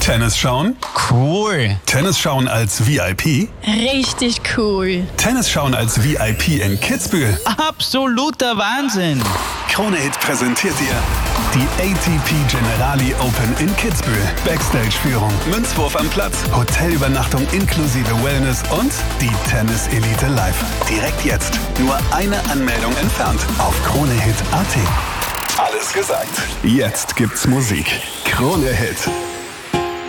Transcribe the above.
Tennis schauen? Cool. Tennis schauen als VIP? Richtig cool. Tennis schauen als VIP in Kitzbühel? Absoluter Wahnsinn. Krone Hit präsentiert dir die ATP Generali Open in Kitzbühel. Backstage-Führung, Münzwurf am Platz, Hotelübernachtung inklusive Wellness und die Tennis-Elite live. Direkt jetzt. Nur eine Anmeldung entfernt auf kronehit.at. Alles gesagt. Jetzt gibt's Musik. Krone Hit.